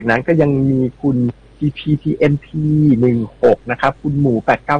นั้นก็ยังมีคุณ TPTNP 16นะครับคุณหมู่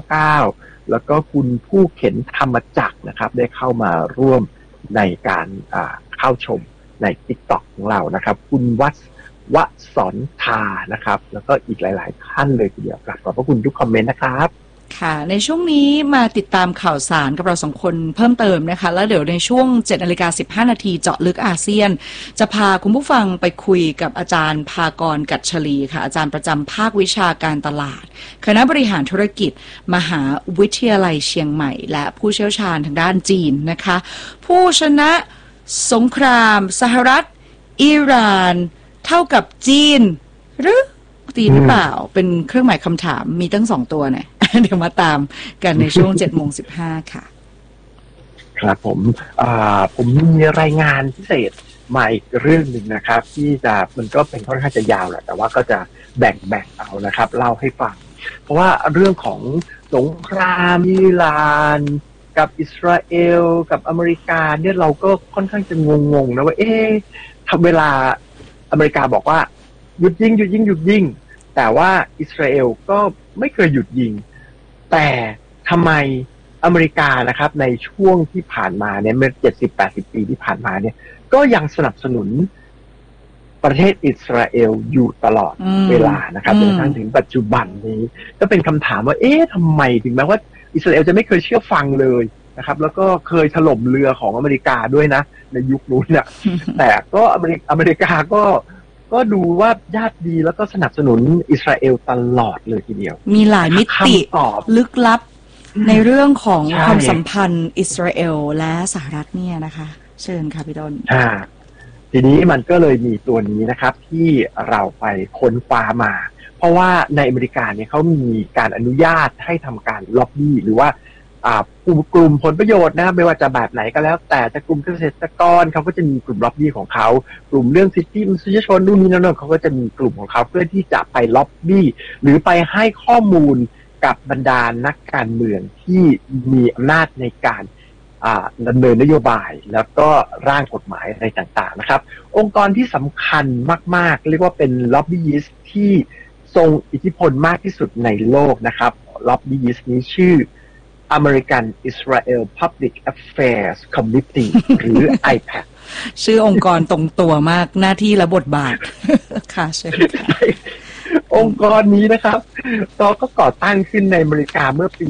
899แล้วก็คุณผู้เข็นธรรมจักรนะครับได้เข้ามาร่วมในการเข้าชมใน TikTok ของเรานะครับคุณวสรธานะครับแล้วก็อีกหลายๆท่านเลยทีเดียวขอบพระคุณทุกคอมเมนต์นะครับค่ะในช่วงนี้มาติดตามข่าวสารกับเราสองคนเพิ่มเติมนะคะแล้วเดี๋ยวในช่วง 7:15 น.เจาะลึกอาเซียนจะพาคุณผู้ฟังไปคุยกับอาจารย์ภากร กัจฉลีค่ะอาจารย์ประจำภาควิชาการตลาดคณะบริหารธุรกิจมหาวิทยาลัยเชียงใหม่และผู้เชี่ยวชาญทางด้านจีนนะคะผู้ชนะสงครามสหรัฐอิหร่านเท่ากับจีนหรือเปล่าเป็นเครื่องหมายคำถามมีตั้ง2ตัวเนี่ย เดี๋ยวมาตามกันในช่วง 7:15 ค่ะครับผมมีรายงานพิเศษมาอีกเรื่องหนึ่งนะครับที่มันก็เป็นค่อนข้างจะยาวแหละแต่ว่าก็จะแบ่งเอานะครับเล่าให้ฟังเพราะว่าเรื่องของสงครามอิหร่านกับอิสราเอลกับอเมริกาเนี่ยเราก็ค่อนข้างจะงงนะว่าเวลาอเมริกาบอกว่าหยุดยิงแต่ว่าอิสราเอลก็ไม่เคยหยุดยิงแต่ทำไมอเมริกานะครับในช่วงที่ผ่านมาเนี่ยเมื่อ 70-80 ปีที่ผ่านมาเนี่ยก็ยังสนับสนุนประเทศอิสราเอลอยู่ตลอดเวลานะครับจนกระทั่งถึงปัจจุบันนี้ก็เป็นคำถามว่าทำไมถึงแม้ว่าอิสราเอลจะไม่เคยเชื่อฟังเลยนะครับแล้วก็เคยถล่มเรือของอเมริกาด้วยนะในยุคนู้นน่ะ แต่ก็อเมริกาก็ดูว่าญาติดีแล้วก็สนับสนุนอิสราเอลตลอดเลยทีเดียวมีหลายมิติลึกลับในเรื่องของความสัมพันธ์อิสราเอลและสหรัฐเนี่ยนะคะเชิญค่ะพี่ต้นทีนี้มันก็เลยมีตัวนี้นะครับที่เราไปค้นคว้ามาเพราะว่าในอเมริกาเนี่ยเขามีการอนุญาตให้ทำการล็อบบี้หรือว่ากลุ่มผลประโยชน์นะไม่ว่าจะแบบไหนก็แล้วแต่จะกลุ่มเกษตรกรเขาก็จะมีกลุ่มล็อบบี้ของเขากลุ่มเรื่องสิทธิมนุษยชนนู่นนี่นั่นเขาก็จะมีกลุ่มของเขาเพื่อที่จะไปล็อบบี้หรือไปให้ข้อมูลกับบรรดานักการเมืองที่มีอำนาจในการดำเนินนโยบายแล้วก็ร่างกฎหมายอะไรต่างๆนะครับองค์กรที่สำคัญมากๆเรียกว่าเป็นล็อบบี้ยิสต์ที่ทรงอิทธิพลมากที่สุดในโลกนะครับล็อบบี้ยิสต์นี้ชื่อ American Israel Public Affairs Committee หรือ IPAC ชื่อองค์กรตรงตัวมากหน้าที่และบทบาท ค่ะเชิญค่ะองค์กรนี้นะครับก็ก่อตั้งขึ้นในอเมริกาเมื่อปี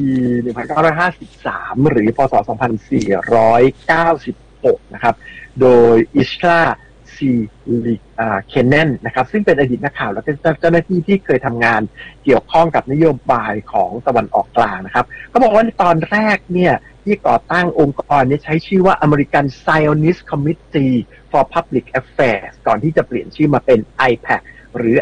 1953 หรือพศ 2496 นะครับโดยอิชลาซีเคนเนนนะครับซึ่งเป็นอดีตนักข่าวและเป็นเจ้าหน้าที่ที่เคยทำงานเกี่ยวข้องกับนโยบายของตะวันออกกลางนะครับเขาบอกว่าในตอนแรกเนี่ยที่ก่อตั้งองค์กรนี้ใช้ชื่อว่า American Zionist Committee for Public Affairs ก่อนที่จะเปลี่ยนชื่อมาเป็น IPAC หรือ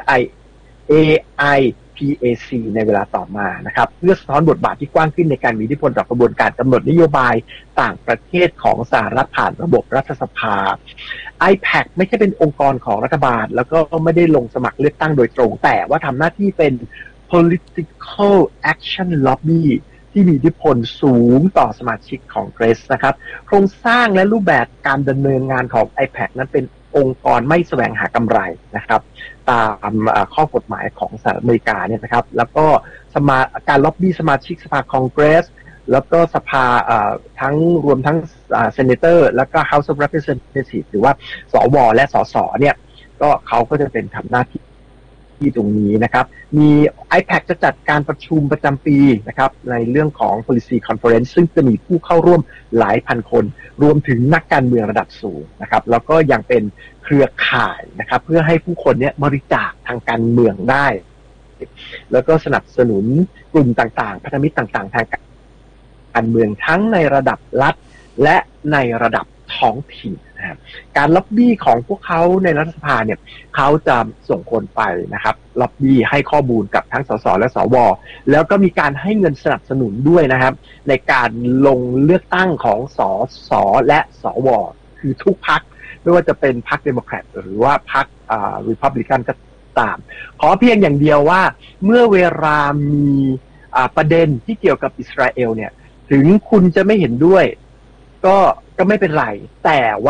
AIPAC ในเวลาต่อมานะครับเพื่อสะท้อนบทบาทที่กว้างขึ้นในการมีอิทธิพลต่อกระบวนการกำหนดนโยบายต่างประเทศของสหรัฐผ่านระบบรัฐสภา IPAC ไม่ใช่เป็นองค์กรของรัฐบาลแล้วก็ไม่ได้ลงสมัครเลือกตั้งโดยตรงแต่ว่าทำหน้าที่เป็น political action lobby ที่มีอิทธิพลสูงต่อสมาชิกของเกรสนะครับโครงสร้างและรูปแบบการดำเนินงานของ IPAC นั้นเป็นองค์กรไม่แสวงหากำไรนะครับตามข้อกฎหมายของสหรัฐอเมริกาเนี่ยนะครับแล้วก็การล็อบบี้สมาชิกสภาคองเกรสแล้วก็สภาทั้งรวมทั้งเซเนเตอร์แล้วก็ House of Representatives หรือว่าสวและสสเนี่ยก็เขาก็จะเป็นทำหน้าที่ตรงนี้นะครับมี IPAC จะจัดการประชุมประจำปีนะครับในเรื่องของ policy conference ซึ่งจะมีผู้เข้าร่วมหลายพันคนรวมถึงนักการเมืองระดับสูงนะครับแล้วก็ยังเป็นเครือข่ายนะครับเพื่อให้ผู้คนเนี่ยบริจาคทางการเมืองได้แล้วก็สนับสนุนกลุ่มต่างๆพันธมิตรต่างๆทางการเมืองทั้งในระดับรัฐและในระดับท้องถิ่นนะครับการล็อบบี้ของพวกเขาในรัฐสภาเนี่ยเขาจะส่งคนไปนะครับล็อบบี้ให้ข้อมูลกับทั้งสสและสวแล้วก็มีการให้เงินสนับสนุนด้วยนะครับในการลงเลือกตั้งของสสและสวคือทุกพรรคไม่ว่าจะเป็นพรรคเดโมแครตหรือว่าพรรครีพับลิกันก็ตามขอเพียงอย่างเดียวว่าเมื่อเวลามีประเด็นที่เกี่ยวกับอิสราเอลเนี่ยถึงคุณจะไม่เห็นด้วยก็ไม่เป็นไรแต่ว่า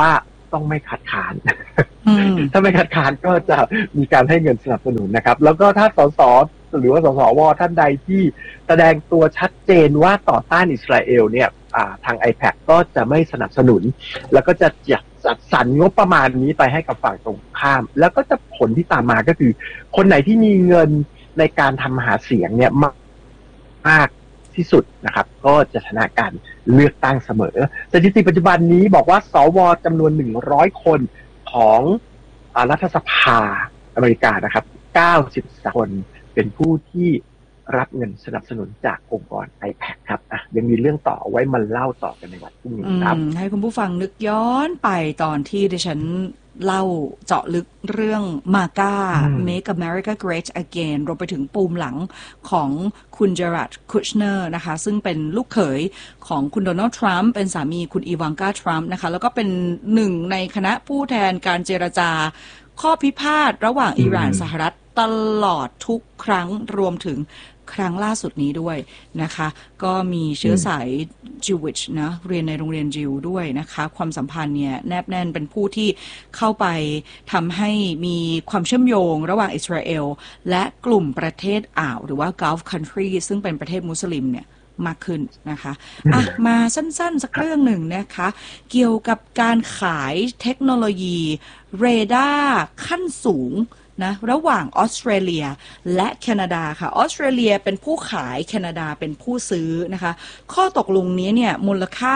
ต้องไม่คัดค้านอืมถ้าไม่คัดค้านก็จะมีการให้เงินสนับสนุนนะครับแล้วก็ถ้าสสหรือว่าสสวท่านใดที่แสดงตัวชัดเจนว่าต่อต้านอิสราเอลเนี่ยทาง IPAC ก็จะไม่สนับสนุนแล้วก็จะจัดสรรงบประมาณนี้ไปให้กับฝั่งตรงข้ามแล้วก็จะผลที่ตามมาก็คือคนไหนที่มีเงินในการทำหาเสียงเนี่ยมากที่สุดนะครับก็จะชนะการเลือกตั้งเสมอสถิติปัจจุบันนี้บอกว่าสวจำนวน100คนของรัฐสภาอเมริกานะครับ93คนเป็นผู้ที่รับเงินสนับสนุนจากองค์กร IPAC ครับยังมีเรื่องต่อไว้มาเล่าต่อกันในวันพรุ่งนี้ครับให้คุณผู้ฟังนึกย้อนไปตอนที่ดิฉันเล่าเจาะลึกเรื่องมาก้า Make America Great Again รวมไปถึงปูมหลังของคุณเจอราร์ด คุชเนอร์นะคะซึ่งเป็นลูกเขยของคุณโดนัลด์ทรัมป์เป็นสามีคุณอีวานกาทรัมป์นะคะแล้วก็เป็นหนึ่งในคณะผู้แทนการเจรจาข้อพิพาทระหว่างอิหร่านสหรัฐตลอดทุกครั้งรวมถึงครั้งล่าสุดนี้ด้วยนะคะก็มีเชื้อสายจิวิชนะเรียนในโรงเรียนจิวด้วยนะคะความสัมพันธ์เนี่ยแนบแน่นเป็นผู้ที่เข้าไปทำให้มีความเชื่อมโยงระหว่างอิสราเอลและกลุ่มประเทศอ่าวหรือว่า Gulf Country ซึ่งเป็นประเทศมุสลิมเนี่ยมากขึ้นนะคะมาสั้นๆสักเรื่องหนึ่งนะคะเกี่ยวกับการขายเทคโนโลยีเรดาร์ขั้นสูงนะระหว่างออสเตรเลียและแคนาดาค่ะออสเตรเลียเป็นผู้ขายแคนาดาเป็นผู้ซื้อนะคะข้อตกลงนี้เนี่ยมูลค่า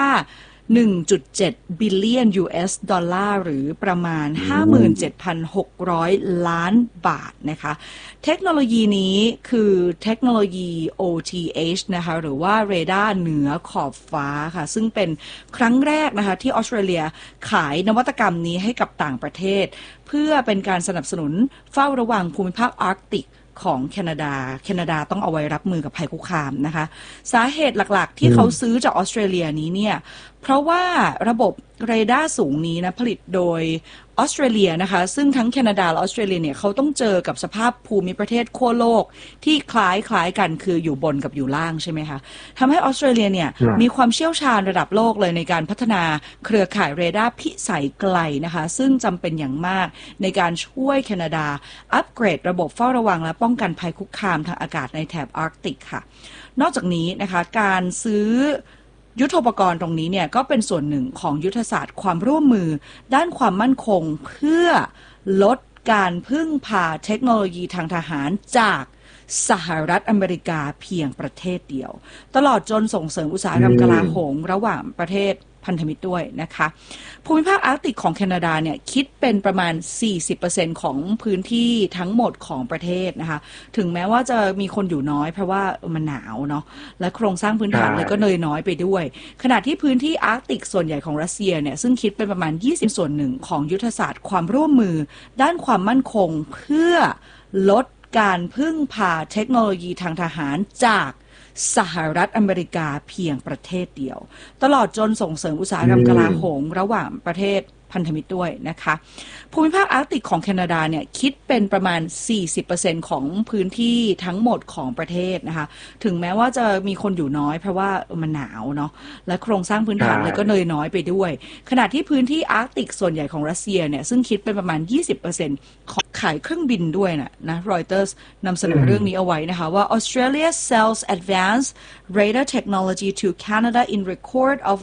1.7 บิลเลียน US ดอลลาร์หรือประมาณ 57,600 ล้านบาทนะคะเทคโนโลยีนี้คือเทคโนโลยี OTH นะคะหรือว่าเรดาร์เหนือขอบฟ้าค่ะซึ่งเป็นครั้งแรกนะคะที่ออสเตรเลียขายนวัตกรรมนี้ให้กับต่างประเทศเพื่อเป็นการสนับสนุนเฝ้าระวังภูมิภาคอาร์กติกของแคนาดาต้องเอาไว้รับมือกับภัยคุกคามนะคะสาเหตุหลักๆที่เขาซื้อจากออสเตรเลียนี้เนี่ยเพราะว่าระบบเรดาร์สูงนี้นะผลิตโดยออสเตรเลียนะคะซึ่งทั้งแคนาดาและออสเตรเลียเนี่ยเขาต้องเจอกับสภาพภูมิประเทศขั้วโลกที่คล้ายกันคืออยู่บนกับอยู่ล่างใช่ไหมคะทำให้ออสเตรเลียเนี่ยมีความเชี่ยวชาญระดับโลกเลยในการพัฒนาเครือข่ายเรดาร์พิสัยไกลนะคะซึ่งจำเป็นอย่างมากในการช่วยแคนาดาอัปเกรดระบบเฝ้าระวังและป้องกันภัยคุกคามทางอากาศในแถบอาร์กติกค่ะนอกจากนี้นะคะการซื้อยุทโธปกรณ์ตรงนี้เนี่ยก็เป็นส่วนหนึ่งของยุทธศาสตร์ความร่วมมือด้านความมั่นคงเพื่อลดการพึ่งพาเทคโนโลยีทางทหารจากสหรัฐอเมริกาเพียงประเทศเดียวตลอดจนส่งเสริมอุตสาหกรรมกลาโหมระหว่างประเทศพันธมิตรด้วยนะคะภูมิภาคอาร์กติกของแคนาดาเนี่ยคิดเป็นประมาณ 40% ของพื้นที่ทั้งหมดของประเทศนะคะถึงแม้ว่าจะมีคนอยู่น้อยเพราะว่ามันหนาวเนาะและโครงสร้างพื้นฐานเลยก็น้อยไปด้วยขณะที่พื้นที่อาร์กติกส่วนใหญ่ของรัสเซียเนี่ยซึ่งคิดเป็นประมาณ 20% ของยุทธศาสตร์ความร่วมมือด้านความมั่นคงเพื่อลดการพึ่งพาเทคโนโลยีทางทหารจากสหรัฐอเมริกาเพียงประเทศเดียวตลอดจนส่งเสริมอุตสาหกรรมกลาโหมระหว่างประเทศพันธมิตรด้วยนะคะภูมิภาคอาร์กติกของแคนาดาเนี่ยคิดเป็นประมาณ 40% ของพื้นที่ทั้งหมดของประเทศนะคะถึงแม้ว่าจะมีคนอยู่น้อยเพราะว่ามันหนาวเนาะและโครงสร้างพื้นฐานเลยก็น้อยไปด้วยขณะที่พื้นที่อาร์กติกส่วนใหญ่ของรัสเซียเนี่ยซึ่งคิดเป็นประมาณ 20% ของขายเครื่องบินด้วยนะรอยเตอร์สนำเสนอเรื่องนี้เอาไว้นะคะว่า Australia sells advanced radar technology to Canada in record of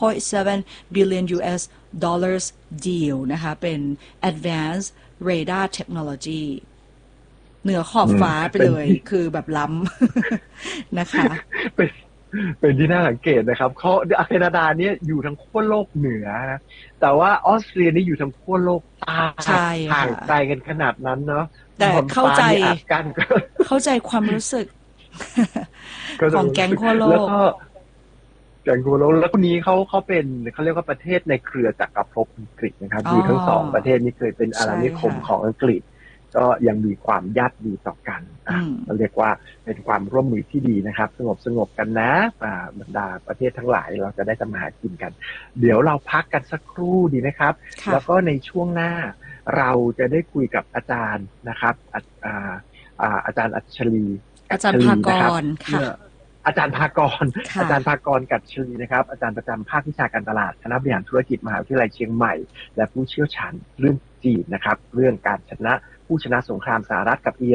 1.7 billion US dollars deal นะคะเป็น advanced radar technology เหนือขอบฟ้าไปเลยคือแบบล้ำนะคะเป็นที่น่าสังเกตนะครับเขาแคนาดาเนี่ยอยู่ทางขั้วโลกเหนือนะแต่ว่าออสเตรเลียนี่อยู่ทางขั้วโลกใต้ห่างไกลกันขนาดนั้นเนาะแต่เข้าใจความรู้สึกของแก๊งขั้วโลกแก๊งขั้วโลกแล้วคนนี้เขาเป็นเขาเรียกว่าประเทศในเครือจักรภพอังกฤษนะครับอยู่ทั้งสองประเทศนี้เคยเป็นอาณานิคมของอังกฤษก็ยังมีความญาติดีต่อกันเราเรียกว่าเป็นความร่วมมือที่ดีนะครับสงบกันนะบรรดาประเทศทั้งหลายเราจะได้ทำมาหากินกันเดี๋ยวเราพักกันสักครู่ดีนะครับแล้วก็ในช่วงหน้าเราจะได้คุยกับอาจารย์นะครับอาจารย์อัญชลีอาจารย์ภากรค่ะอาจารย์ภากรค่ะอาจารย์ภากรกัตชลีนะครับอาจารย์ประจำภาควิชาการตลาดคณะบริหารธุรกิจมหาวิทยาลัยเชียงใหม่และผู้เชี่ยวชาญเรื่องจีนนะครับเรื่องการชนะผู้ชนะสงครามสหรัฐกับอิหร่าน